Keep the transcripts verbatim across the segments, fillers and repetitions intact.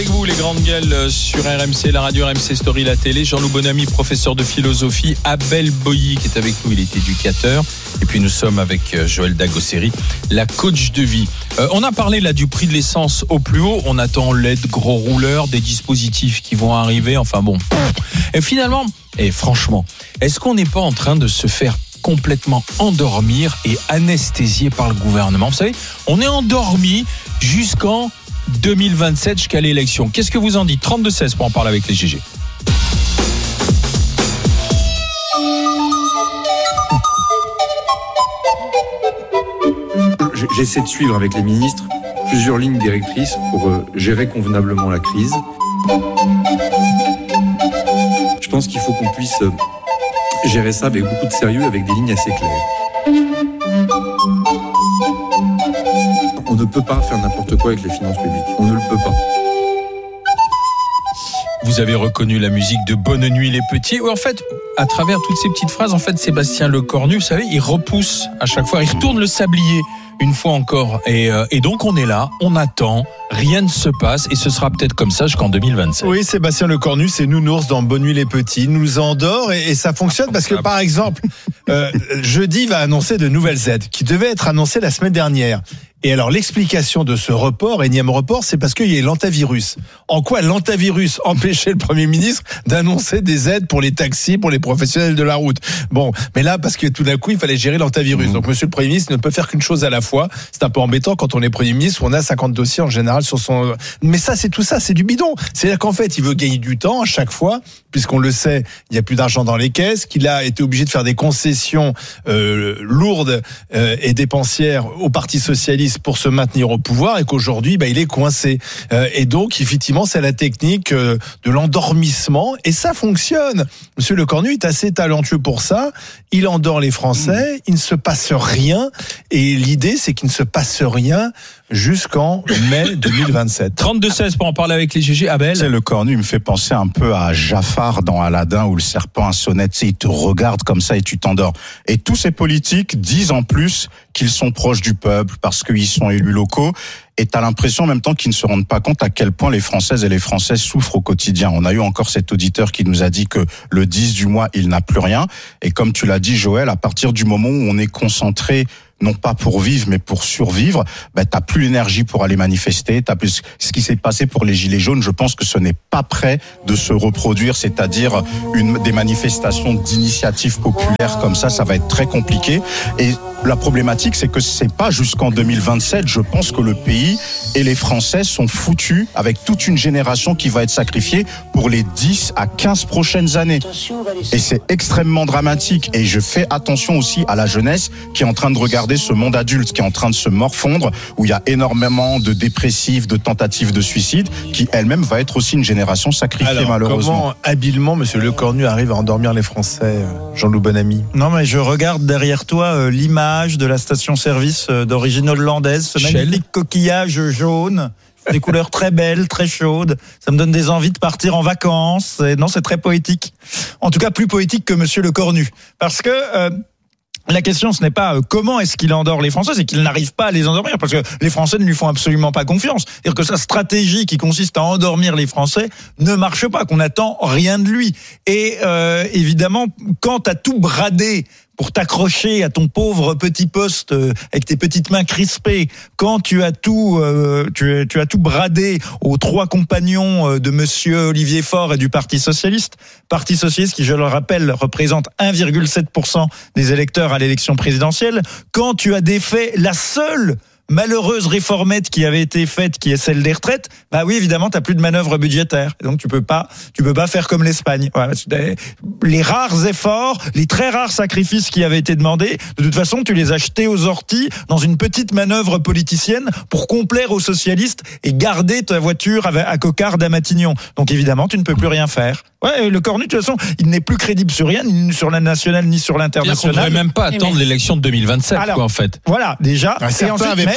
Avec vous, les grandes gueules sur R M C, la radio R M C Story, la télé. Jean-Loup Bonamy, professeur de philosophie. Abel Boilly qui est avec nous, il est éducateur. Et puis nous sommes avec Joël Dagosseri, la coach de vie. Euh, on a parlé là du prix de l'essence au plus haut. On attend l'aide gros rouleur, des dispositifs qui vont arriver. Enfin bon. Et finalement, et franchement, est-ce qu'on n'est pas en train de se faire complètement endormir et anesthésié par le gouvernement? Vous savez, on est endormi jusqu'en deux mille vingt-sept, jusqu'à l'élection. Qu'est-ce que vous en dites? trente-deux seize pour en parler avec les G G. J'essaie de suivre avec les ministres plusieurs lignes directrices pour gérer convenablement la crise. Je pense qu'il faut qu'on puisse gérer ça avec beaucoup de sérieux, avec des lignes assez claires. On ne peut pas faire n'importe quoi avec les finances publiques. On ne le peut pas. Vous avez reconnu la musique de Bonne Nuit les Petits. En fait, à travers toutes ces petites phrases, en fait, Sébastien Lecornu, vous savez, il repousse à chaque fois, il retourne le sablier une fois encore. Et, euh, et donc, on est là, on attend, rien ne se passe, et ce sera peut-être comme ça jusqu'en deux mille vingt-sept. Oui, Sébastien Lecornu, c'est Nounours dans Bonne Nuit les Petits. Il nous endort et, et ça fonctionne parce que, par exemple, euh, jeudi va annoncer de nouvelles aides qui devaient être annoncées la semaine dernière. Et alors, l'explication de ce report, énième report, c'est parce qu'il y a l'antavirus. En quoi l'antavirus empêchait le Premier ministre d'annoncer des aides pour les taxis, pour les professionnels de la route? Bon, mais là, parce que tout d'un coup, il fallait gérer l'antavirus. Mmh. Donc, monsieur le Premier ministre ne peut faire qu'une chose à la fois. C'est un peu embêtant quand on est Premier ministre, où on a cinquante dossiers en général sur son... Mais ça, c'est tout ça, c'est du bidon. C'est-à-dire qu'en fait, il veut gagner du temps à chaque fois, puisqu'on le sait, il n'y a plus d'argent dans les caisses, qu'il a été obligé de faire des concessions euh, lourdes euh, et dépensières au Parti socialiste pour se maintenir au pouvoir, et qu'aujourd'hui bah, il est coincé euh, et donc effectivement c'est la technique euh, de l'endormissement, et ça fonctionne. Monsieur Lecornu est assez talentueux pour ça, il endort les Français, mmh. il ne se passe rien, et l'idée c'est qu'il ne se passe rien jusqu'en mai deux mille vingt-sept. trente-deux seize pour en parler avec les G G. Abel. C'est Lecornu, il me fait penser un peu à Jafar dans Aladdin, où le serpent a sonnette, il te regarde comme ça et tu t'endors. Et tous ces politiques disent en plus qu'ils sont proches du peuple parce qu'ils sont élus locaux. Et t'as l'impression en même temps qu'ils ne se rendent pas compte à quel point les Françaises et les Français souffrent au quotidien. On a eu encore cet auditeur qui nous a dit que le dix du mois, il n'a plus rien. Et comme tu l'as dit, Joël, à partir du moment où on est concentré, non pas pour vivre, mais pour survivre, ben, t'as plus l'énergie pour aller manifester, t'as plus ce qui s'est passé pour les Gilets jaunes. Je pense que ce n'est pas prêt de se reproduire, c'est-à-dire une, des manifestations d'initiatives populaires comme ça, ça va être très compliqué. Et la problématique, c'est que c'est pas jusqu'en deux mille vingt-sept. Je pense que le pays et les Français sont foutus avec toute une génération qui va être sacrifiée pour les dix à quinze prochaines années. Et c'est extrêmement dramatique. Et je fais attention aussi à la jeunesse qui est en train de regarder ce monde adulte, qui est en train de se morfondre, où il y a énormément de dépressifs, de tentatives de suicide, qui elle-même va être aussi une génération sacrifiée. Alors, malheureusement. Comment habilement monsieur Lecornu arrive à endormir les Français, Jean-Loup Bonamy? Non, mais je regarde derrière toi euh, l'image de la station-service euh, d'origine hollandaise, ce Shell. magnifique coquillage jaune, des couleurs très belles, très chaudes. Ça me donne des envies de partir en vacances. Et non, c'est très poétique. En tout cas, plus poétique que monsieur Lecornu, parce que euh, la question, ce n'est pas euh, comment est-ce qu'il endort les Français, c'est qu'il n'arrive pas à les endormir, parce que les Français ne lui font absolument pas confiance. C'est-à-dire que sa stratégie qui consiste à endormir les Français ne marche pas, qu'on n'attend rien de lui. Et euh, évidemment, quand t'as tout bradé pour t'accrocher à ton pauvre petit poste euh, avec tes petites mains crispées, quand tu as tout, euh, tu, tu as tout bradé aux trois compagnons euh, de monsieur Olivier Faure et du Parti socialiste, Parti socialiste qui, je le rappelle, représente un virgule sept pour cent des électeurs à l'élection présidentielle, quand tu as défait la seule malheureuse réformette qui avait été faite, qui est celle des retraites, bah oui, évidemment, t'as plus de manœuvre budgétaire. Et donc, tu peux pas, tu peux pas faire comme l'Espagne. Voilà, les rares efforts, les très rares sacrifices qui avaient été demandés, de toute façon, tu les as jetés aux orties dans une petite manœuvre politicienne pour complaire aux socialistes et garder ta voiture à cocarde à Matignon. Donc, évidemment, tu ne peux plus rien faire. Ouais, Lecornu, de toute façon, il n'est plus crédible sur rien, ni sur la nationale, ni sur l'international. On ne devrait même pas attendre mais... l'élection de deux mille vingt-sept, Alors, quoi, en fait. Voilà, déjà. Certains ensuite, avaient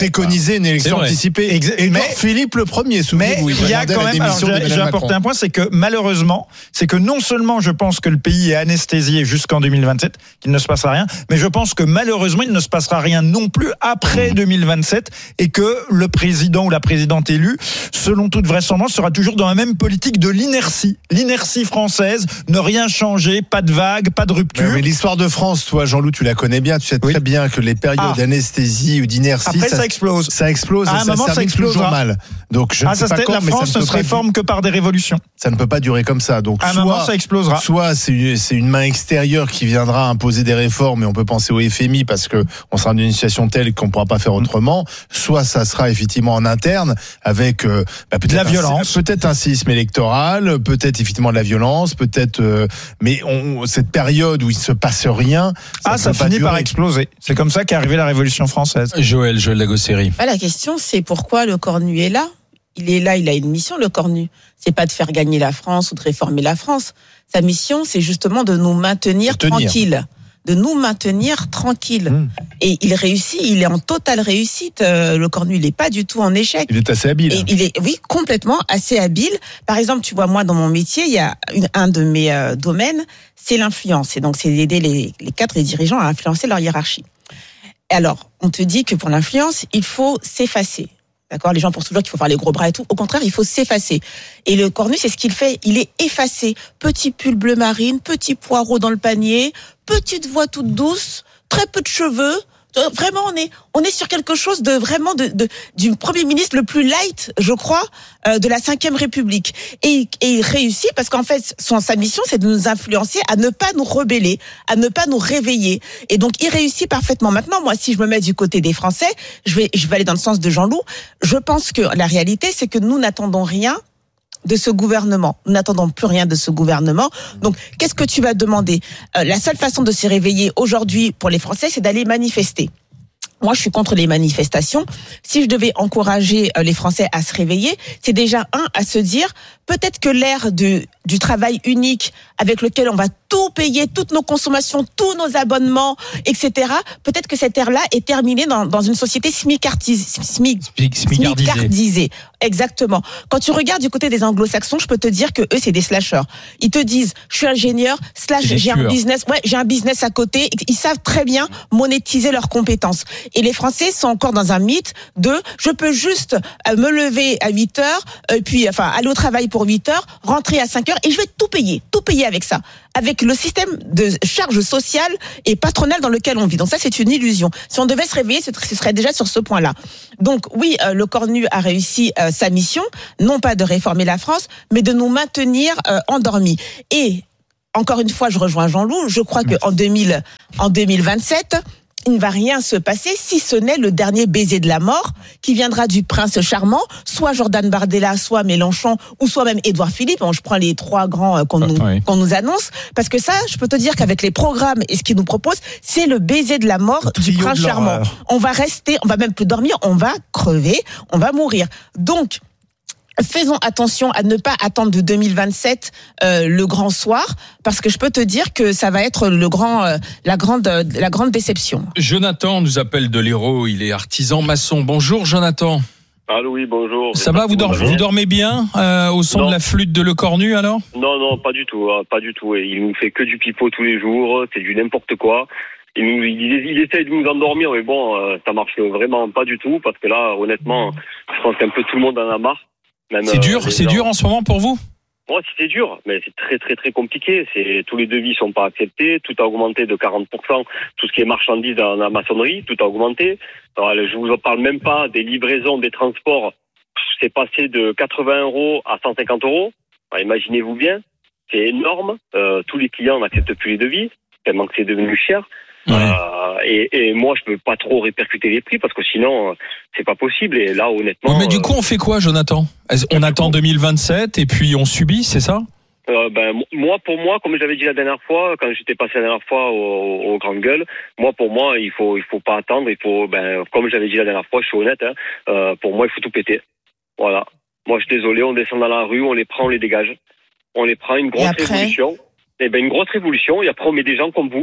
préconisé une élection anticipée. Exa- Et mais- Philippe le premier, Mais souvenez-vous. il y a quand même, alors j'ai, j'ai apporté un point, c'est que malheureusement, c'est que non seulement je pense que le pays est anesthésié jusqu'en deux mille vingt-sept, qu'il ne se passera rien, mais je pense que malheureusement, il ne se passera rien non plus après deux mille vingt-sept et que le président ou la présidente élue, selon toute vraisemblance, sera toujours dans la même politique de l'inertie. L'inertie française, ne rien changer, pas de vague, pas de rupture. Mais, mais l'histoire de France, toi, Jean-Loup, tu la connais bien. Tu sais Oui. très bien que les périodes Ah. d'anesthésie ou d'inertie, Après, ça, ça, explose. ça explose À et un ça moment, se ça termine toujours explosera. mal. Donc, je ne Ah, sais ça, pas c'était, quand, la mais ça France ne ne peut se pas réforme que par des révolutions. ça ne peut pas durer comme ça. Donc, À un soit, moment, ça explosera. soit c'est une, c'est une main extérieure qui viendra imposer des réformes et on peut penser au F M I parce que on sera dans une situation telle qu'on ne pourra pas faire autrement. Soit ça sera effectivement en interne avec euh, bah, peut-être De la un- violence. peut-être un séisme électoral, peut-être effectivement de la violence, peut-être. euh, mais on, cette période où il se passe rien, ça Ah, ne ça peut pas finit par durer. exploser. C'est comme ça qu'est arrivée la Révolution française. Joël, Joël Dagosséry. Bah, la question, c'est pourquoi le Cornu est là. Il est là, il a une mission, le Cornu. C'est pas de faire gagner la France ou de réformer la France. Sa mission, c'est justement de nous maintenir De tenir. tranquilles. De nous maintenir tranquilles. Mmh. Et il réussit, il est en totale réussite. Euh, le Cornu, il n'est pas du tout en échec. Il est assez habile. Et il est, oui, complètement assez habile. Par exemple, tu vois, moi, dans mon métier, il y a une, un de mes euh, domaines, c'est l'influence. Et donc, c'est d'aider les, les cadres et les dirigeants à influencer leur hiérarchie. Alors, on te dit que pour l'influence, il faut s'effacer. D'accord, les gens pensent toujours qu'il faut faire les gros bras et tout. Au contraire, il faut s'effacer. Et le Cornu, c'est ce qu'il fait. Il est effacé. Petit pull bleu marine, petit poireau dans le panier, petite voix toute douce, très peu de cheveux. Vraiment, on est, on est sur quelque chose de vraiment de, de du Premier ministre le plus light, je crois, euh, de la Cinquième République. Et, et il réussit parce qu'en fait, son, sa mission, c'est de nous influencer à ne pas nous rebeller, à ne pas nous réveiller. Et donc, il réussit parfaitement. Maintenant, moi, si je me mets du côté des Français, je vais, je vais aller dans le sens de Jean-Loup. Je pense que la réalité, c'est que nous n'attendons rien de ce gouvernement. Nous n'attendons plus rien de ce gouvernement. Donc, qu'est-ce que tu vas demander ? euh, La seule façon de se réveiller aujourd'hui pour les Français, c'est d'aller manifester. Moi, je suis contre les manifestations. Si je devais encourager les Français à se réveiller, c'est déjà, un, à se dire, peut-être que l'ère du, du travail unique avec lequel on va tout payer, toutes nos consommations, tous nos abonnements, et cetera, peut-être que cette ère-là est terminée dans, dans une société smicardisée. Smic, Smicardisé. smicardisée. Exactement. Quand tu regardes du côté des anglo-saxons, je peux te dire que eux, c'est des slasheurs. Ils te disent, je suis ingénieur, slash, C'est des j'ai un tueurs. business, ouais, j'ai un business à côté. Ils savent très bien monétiser leurs compétences. Et les Français sont encore dans un mythe de, je peux juste euh, me lever à huit heures, euh, puis, enfin, aller au travail pour huit heures, rentrer à cinq heures, et je vais tout payer, tout payer avec ça. Avec le système de charge sociale et patronale dans lequel on vit. Donc ça, c'est une illusion. Si on devait se réveiller, ce serait déjà sur ce point-là. Donc oui, euh, le Cornu a réussi euh, sa mission, non pas de réformer la France, mais de nous maintenir euh, endormis. Et encore une fois, je rejoins Jean-Loup, je crois qu'en deux mille, en deux mille vingt-sept, il ne va rien se passer si ce n'est le dernier baiser de la mort qui viendra du prince charmant, soit Jordan Bardella, soit Mélenchon, ou soit même Édouard Philippe. Bon, je prends les trois grands euh, qu'on nous, oui. qu'on nous annonce, parce que ça, je peux te dire qu'avec les programmes et ce qu'ils nous proposent, c'est le baiser de la mort Le du trio prince de charmant. l'horreur. On va rester, on va même plus dormir, on va crever, on va mourir. Donc, faisons attention à ne pas attendre de deux mille vingt-sept euh, le grand soir, parce que je peux te dire que ça va être le grand, euh, la grande, euh, la grande déception. Jonathan nous appelle de l'Hérault, il est artisan maçon. Bonjour Jonathan. Allô, oui, bonjour. Ça va, vous, dor- vous dormez bien euh, au son Non. de la flûte de Le Cornu alors ? Non, non, pas du tout, hein, pas du tout. Et il nous fait que du pipeau tous les jours, c'est du n'importe quoi. Il, nous, il, il essaye de nous endormir, mais bon, euh, ça marche vraiment pas du tout, parce que là, honnêtement, je pense qu'un peu tout le monde en a marre. Même, C'est euh, dur, les c'est gens- dur en ce moment pour vous ? Ouais, c'est dur, mais c'est très très très compliqué. C'est tous les devis sont pas acceptés, tout a augmenté de quarante pour cent. Tout ce qui est marchandises dans la maçonnerie, tout a augmenté. Alors, je vous en parle même pas des livraisons, des transports. C'est passé de quatre-vingts euros à cent cinquante euros. Alors, imaginez-vous bien, c'est énorme. Euh, tous les clients n'acceptent plus les devis, tellement que c'est devenu cher. Ouais. Euh, et, et moi, je peux pas trop répercuter les prix parce que sinon, euh, c'est pas possible. Et là, honnêtement, Ouais, mais du euh, coup, on fait quoi, Jonathan ? Est-ce- On attend deux mille vingt-sept et puis on subit, c'est ça ? Euh, ben, moi, pour moi, comme j'avais dit la dernière fois, quand j'étais passé la dernière fois au, au Grand Gueule, moi, pour moi, il faut, il faut pas attendre. Il faut, ben, comme j'avais dit la dernière fois, je suis honnête. Hein, euh, pour moi, il faut tout péter. Voilà. Moi, je suis désolé. On descend dans la rue, on les prend, on les dégage. On les prend une grosse Et après révolution. Eh ben, une grosse révolution. Et après, on met des gens comme vous.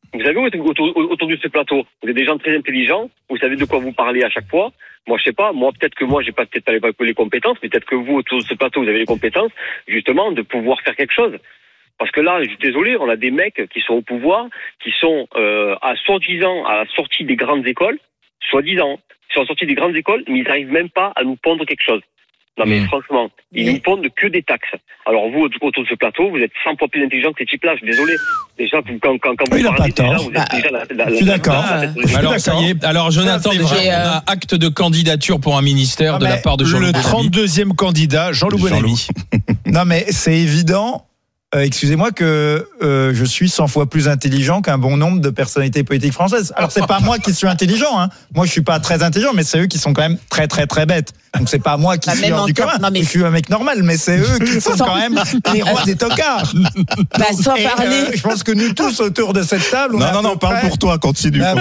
Vous savez, autour, autour de ce plateau, vous êtes des gens très intelligents, vous savez de quoi vous parlez à chaque fois. Moi, je sais pas, moi, peut-être que moi, j'ai pas peut-être pas les, les compétences, mais peut-être que vous, autour de ce plateau, vous avez les compétences, justement, de pouvoir faire quelque chose. Parce que là, je suis désolé, on a des mecs qui sont au pouvoir, qui sont euh, à soi-disant à la sortie des grandes écoles, soi-disant, qui sont sortis des grandes écoles, mais ils n'arrivent même pas à nous pondre quelque chose. Non mais mmh. franchement, ils mmh. nous pondent que des taxes. Alors vous, autour de ce plateau, vous êtes cent fois plus intelligents que ces types-là, je suis désolé. Déjà, quand, quand, quand vous oui, parlez, déjà, déjà, vous êtes déjà la, la, je suis d'accord. Alors ça y est, alors Jonathan, déjà, on a acte de candidature pour un ministère ah, de la part de Jean-Loup Le trente-deuxième candidat, Jean-Loup Bonamy. Non mais c'est évident. Euh, excusez-moi que euh, je suis cent fois plus intelligent qu'un bon nombre de personnalités politiques françaises. Alors c'est pas moi qui suis intelligent, hein. Moi je suis pas très intelligent, mais c'est eux qui sont quand même très très très bêtes. Donc c'est pas moi qui bah, suis hors du commun. Non, mais... Je suis un mec normal, mais c'est eux qui sont quand même les rois des tocards. Bah, sans Et, parler. Euh, je pense que nous tous autour de cette table. On non non non, parle pour toi, continue. Ah, nous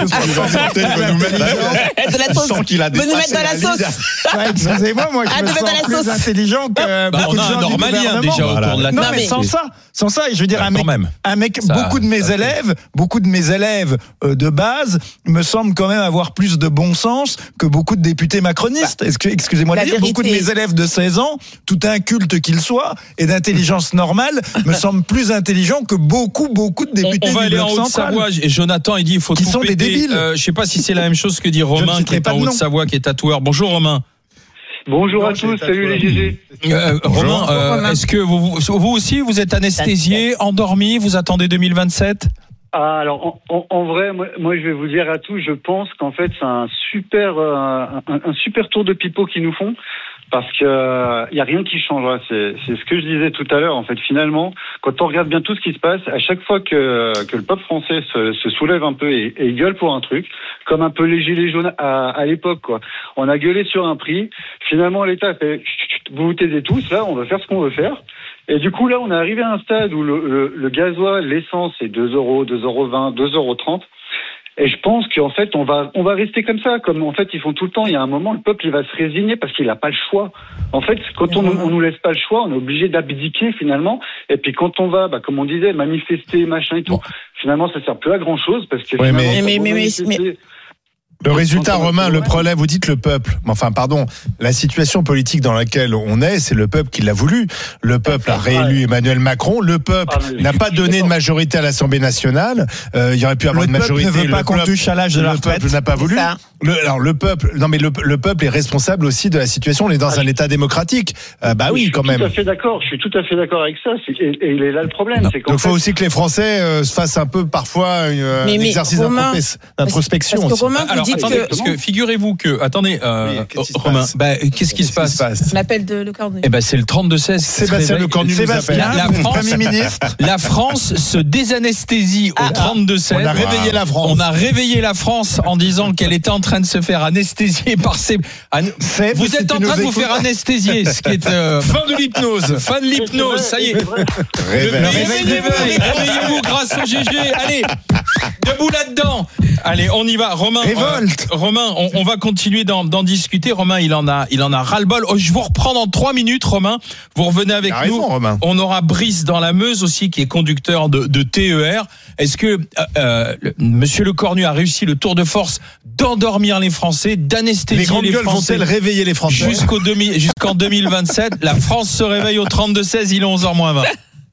sens qu'il a dépassé dans la sauce. Ouais, excusez-moi, moi je ah, me sens plus sauce. intelligent que bah, beaucoup on a de gens un normalien déjà autour de la table. Non mais sans ça, sans ça, je veux dire un mec, un mec, beaucoup de mes élèves, beaucoup de mes élèves de base me semblent quand même avoir plus de bon sens que beaucoup de députés macronistes. Excusez-moi de dire, beaucoup de mes élèves de seize ans, tout incultes qu'ils soient, et d'intelligence normale, me semblent plus intelligents que beaucoup, beaucoup de députés. On va aller en Haute-Savoie, et Jonathan, il dit, il faut qui tout sont péter. Des débiles. Euh, je sais pas si c'est la même chose que dit Romain, qui est en Haute-Savoie, qui est tatoueur. Bonjour Romain. Bonjour à tous, salut les G G. Euh, Romain, euh, est-ce que vous, vous aussi, vous êtes anesthésié, endormi, vous attendez deux mille vingt-sept ? Ah, alors en, en, en vrai, moi, moi je vais vous dire à tous, je pense qu'en fait c'est un super, euh, un, un super tour de pipeau qu'ils nous font. Parce que il euh, y a rien qui change. C'est, c'est ce que je disais tout à l'heure. En fait, finalement, quand on regarde bien tout ce qui se passe, à chaque fois que que le peuple français se, se soulève un peu et, et gueule pour un truc, comme un peu les gilets jaunes à, à l'époque, quoi. On a gueulé sur un prix. Finalement, l'État fait vous vous taisez tous. Là, on va faire ce qu'on veut faire. Et du coup, là, on est arrivé à un stade où le, le, le gasoil, l'essence, est deux euros, deux euros vingt, deux euros trente. Et je pense qu'en fait, on va, on va rester comme ça, comme en fait ils font tout le temps. Il y a un moment, le peuple il va se résigner parce qu'il n'a pas le choix. En fait, quand on, on nous laisse pas le choix, on est obligé d'abdiquer finalement. Et puis quand on va, bah, comme on disait, manifester, machin et tout, bon. Finalement, ça sert plus à grand chose parce que ouais, finalement, mais, mais, mais, mais, mais... Le résultat, Romain, le problème, vous dites le peuple. Enfin, pardon, la situation politique dans laquelle on est, c'est le peuple qui l'a voulu. Le peuple a réélu Emmanuel Macron. Le peuple n'a pas donné de majorité à l'Assemblée nationale. Euh, il y aurait pu avoir une majorité. Le peuple ne veut pas qu'on touche à l'âge de la retraite. Le peuple n'a pas voulu. Le, alors le peuple, non mais le, le peuple est responsable aussi de la situation. On est dans ah, un je... État démocratique. Euh, bah oui, quand même. Je suis tout à fait d'accord. Je suis tout à fait d'accord avec ça. C'est, et, et il est là le problème. Non. C'est Donc il faut fait... aussi que les Français euh, se fassent un peu parfois euh, mais, un mais exercice Romain, d'introspection. Parce que aussi. Romain, vous alors, dites attendez, que... parce que figurez-vous que, attendez, euh, oui, Romain, bah, qu'est-ce qui se passe, passe L'appel de Le Cornu. Eh ben, c'est le trente-deux seize. Sébastien Le Cornu nous appelle. La, la France, Premier ministre. La France se désanesthésie au trente-deux seize. On a réveillé la France. On a réveillé la France en disant qu'elle était en train de se faire anesthésier par ses. C'est, vous êtes en train de vous faire anesthésier, ce qui est euh... fin de l'hypnose. Fin de l'hypnose, ça y est. Réveillez-vous, réveillez-vous grâce au G G. Allez, debout là-dedans. Allez, on y va. Romain, Révolte. Euh, Romain, on, on va continuer d'en, d'en discuter. Romain, il en a, il en a ras-le-bol. Oh, je vous reprends dans trois minutes, Romain. Vous revenez avec nous. Raison, Romain. On aura Brice dans la Meuse aussi, qui est conducteur de, de T E R. Est-ce que euh, euh, Monsieur Le Cornu a réussi le tour de force d'endormir les Français, d'anesthésier les Français? Les grandes gueules vont-elles réveiller les Français jusqu'au demi, jusqu'en deux mille vingt-sept? La France se réveille au trente-deux seize. Il est onze heures moins vingt.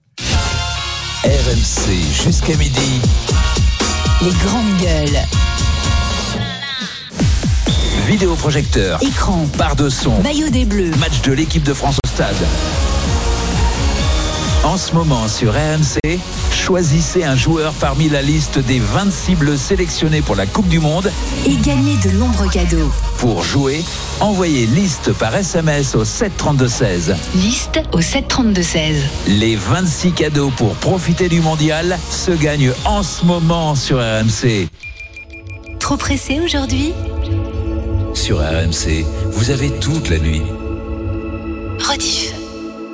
R M C jusqu'à midi. Les grandes gueules. Vidéoprojecteur, écran, barre de son, maillot des Bleus, match de l'équipe de France au stade. En ce moment sur R M C, choisissez un joueur parmi la liste des vingt-six Bleus sélectionnés pour la Coupe du Monde et gagnez de nombreux cadeaux. Pour jouer, envoyez liste par S M S au sept trente-deux seize. Liste au sept trente-deux seize. Les vingt-six cadeaux pour profiter du mondial se gagnent en ce moment sur R M C. Trop pressé aujourd'hui ? Sur R M C, vous avez toute la nuit. Rediff.